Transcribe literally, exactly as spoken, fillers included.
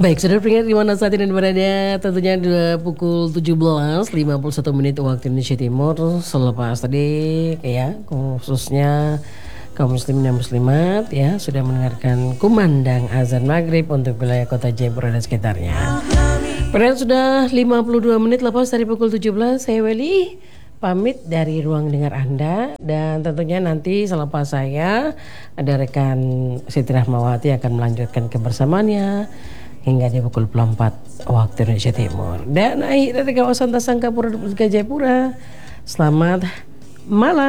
Baik, sudah peringat di mana saat ini berada. Tentunya dua pukul tujuh belas lima puluh satu menit waktu Indonesia Timur. Selepas tadi ya, khususnya kaum muslimin dan muslimat ya sudah mendengarkan kumandang azan maghrib untuk wilayah kota Jayapura dan sekitarnya. Padahal sudah lima puluh dua menit lepas dari pukul tujuh belas. Saya Weli pamit dari ruang dengar Anda, dan tentunya nanti selepas saya ada rekan Siti Rahmawati akan melanjutkan kebersamaannya hingga di pukul empat waktu Indonesia Timur. Dan akhir dari kawasan Tasangkapura Jayapura. Selamat malam.